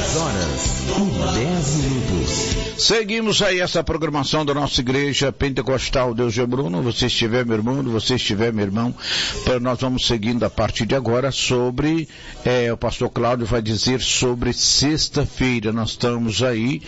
6h10. Seguimos aí essa programação da nossa igreja pentecostal Deus é Bruno. Você estiver, meu irmão, você estiver, meu irmão, nós vamos seguindo a partir de agora sobre, o pastor Cláudio vai dizer sobre sexta-feira. Nós estamos aí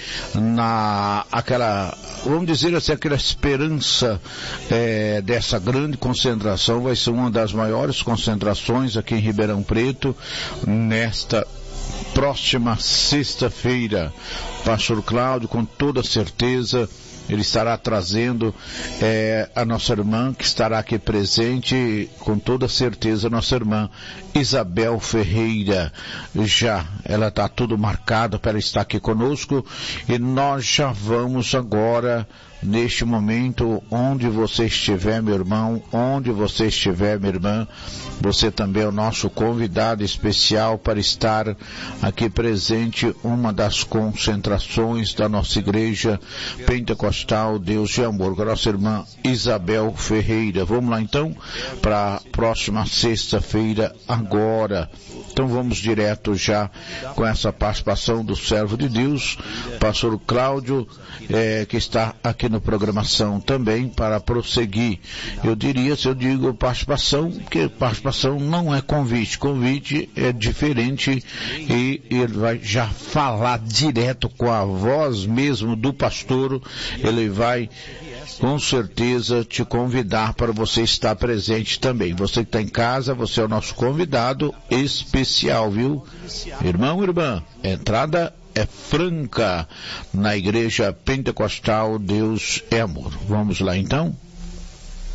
vamos dizer assim, aquela esperança dessa grande concentração. Vai ser uma das maiores concentrações aqui em Ribeirão Preto nesta próxima sexta-feira. Pastor Cláudio, com toda certeza, ele estará trazendo a nossa irmã que estará aqui presente, com toda certeza, nossa irmã Isabel Ferreira. Ela está tudo marcado para estar aqui conosco, e nós já vamos agora, neste momento, onde você estiver, meu irmão, onde você estiver, minha irmã, você também é o nosso convidado especial para estar aqui presente, uma das concentrações da nossa igreja pentecostal Deus de Amor, com a nossa irmã Isabel Ferreira. Vamos lá então para a próxima sexta-feira agora. Então vamos direto já com essa participação do servo de Deus, pastor Cláudio, que está aqui na programação também para prosseguir. Eu digo participação, porque participação não é convite. Convite é diferente, e ele vai já falar direto com a voz mesmo do pastor. Ele vai com certeza te convidar para você estar presente também. Você que está em casa, você é o nosso convidado especial, viu? Irmão, irmã, a entrada é franca na igreja pentecostal Deus é Amor. Vamos lá então?